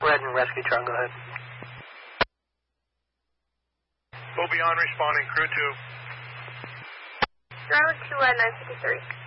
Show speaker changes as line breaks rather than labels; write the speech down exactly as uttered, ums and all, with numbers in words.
Red and rescue truck, go ahead.
We'll be on responding, crew two.
Driver to uh, nine fifty-three.